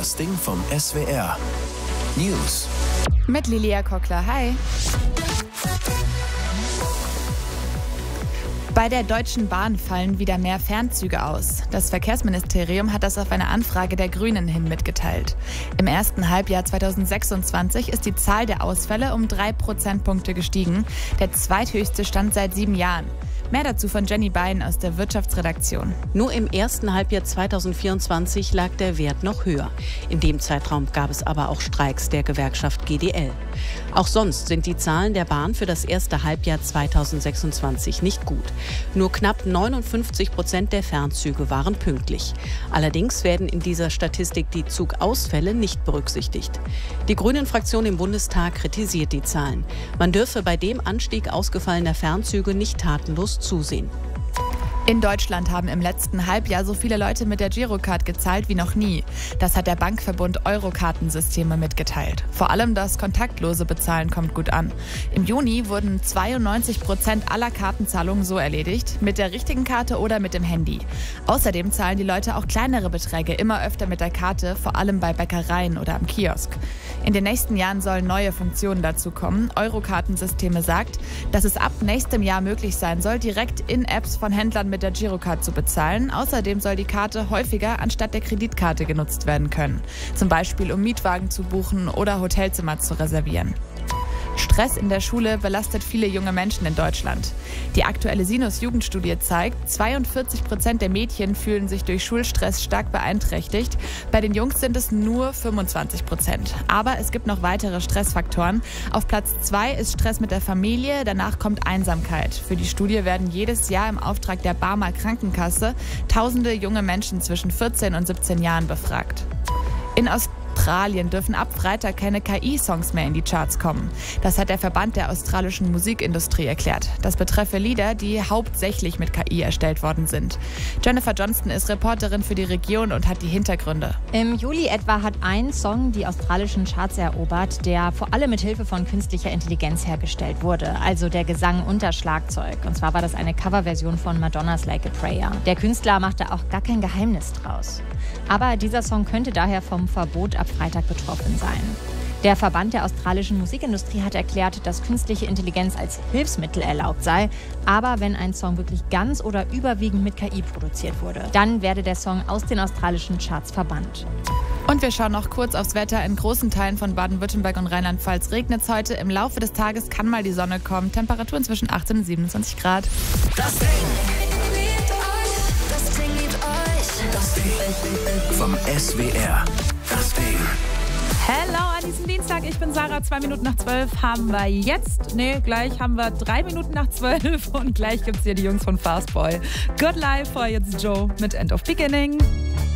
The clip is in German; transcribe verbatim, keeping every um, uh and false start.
Das Ding vom S W R. News. Mit Lilia Kockler. Hi. Bei der Deutschen Bahn fallen wieder mehr Fernzüge aus. Das Verkehrsministerium hat das auf eine Anfrage der Grünen hin mitgeteilt. Im ersten Halbjahr zweitausendsechsundzwanzig ist die Zahl der Ausfälle um drei Prozentpunkte gestiegen, der zweithöchste Stand seit sieben Jahren. Mehr dazu von Jenny Bein aus der Wirtschaftsredaktion. Nur im ersten Halbjahr zweitausendvierundzwanzig lag der Wert noch höher. In dem Zeitraum gab es aber auch Streiks der Gewerkschaft G D L. Auch sonst sind die Zahlen der Bahn für das erste Halbjahr zweitausendsechsundzwanzig nicht gut. Nur knapp neunundfünfzig Prozent der Fernzüge waren pünktlich. Allerdings werden in dieser Statistik die Zugausfälle nicht berücksichtigt. Die Grünen-Fraktion im Bundestag kritisiert die Zahlen. Man dürfe bei dem Anstieg ausgefallener Fernzüge nicht tatenlos zusehen. In Deutschland haben im letzten Halbjahr so viele Leute mit der Girocard gezahlt wie noch nie. Das hat der Bankverbund Euro-Kartensysteme mitgeteilt. Vor allem das kontaktlose Bezahlen kommt gut an. Im Juni wurden zweiundneunzig Prozent aller Kartenzahlungen so erledigt, mit der richtigen Karte oder mit dem Handy. Außerdem zahlen die Leute auch kleinere Beträge immer öfter mit der Karte, vor allem bei Bäckereien oder am Kiosk. In den nächsten Jahren sollen neue Funktionen dazu kommen. Euro-Kartensysteme sagt, dass es ab nächstem Jahr möglich sein soll, direkt in Apps von Händlern mit der Girocard zu bezahlen. Außerdem soll die Karte häufiger anstatt der Kreditkarte genutzt werden können. Zum Beispiel, um Mietwagen zu buchen oder Hotelzimmer zu reservieren. Stress in der Schule belastet viele junge Menschen in Deutschland. Die aktuelle Sinus-Jugendstudie zeigt, zweiundvierzig Prozent der Mädchen fühlen sich durch Schulstress stark beeinträchtigt. Bei den Jungs sind es nur fünfundzwanzig Prozent. Aber es gibt noch weitere Stressfaktoren. Auf Platz zwei ist Stress mit der Familie, danach kommt Einsamkeit. Für die Studie werden jedes Jahr im Auftrag der Barmer Krankenkasse tausende junge Menschen zwischen vierzehn und siebzehn Jahren befragt. In Australien dürfen ab Freitag keine K I-Songs mehr in die Charts kommen. Das hat der Verband der australischen Musikindustrie erklärt. Das betreffe Lieder, die hauptsächlich mit K I erstellt worden sind. Jennifer Johnston ist Reporterin für die Region und hat die Hintergründe. Im Juli etwa hat ein Song die australischen Charts erobert, der vor allem mit Hilfe von künstlicher Intelligenz hergestellt wurde. Also der Gesang und das Schlagzeug. Und zwar war das eine Coverversion von Madonnas Like a Prayer. Der Künstler machte auch gar kein Geheimnis draus. Aber dieser Song könnte daher vom Verbot ab Freitag betroffen sein. Der Verband der australischen Musikindustrie hat erklärt, dass künstliche Intelligenz als Hilfsmittel erlaubt sei. Aber wenn ein Song wirklich ganz oder überwiegend mit K I produziert wurde, dann werde der Song aus den australischen Charts verbannt. Und wir schauen noch kurz aufs Wetter. In großen Teilen von Baden-Württemberg und Rheinland-Pfalz regnet es heute. Im Laufe des Tages kann mal die Sonne kommen. Temperaturen zwischen achtzehn und siebenundzwanzig Grad. Das Ding. Das Ding liebt euch. Das Ding vom S W R. Das Ding. Hello an diesem Dienstag, ich bin Sarah, zwei Minuten nach zwölf haben wir jetzt, nee, gleich haben wir drei Minuten nach zwölf und gleich gibt's hier die Jungs von Fastboy. Good Life, vor jetzt Joe mit End of Beginning.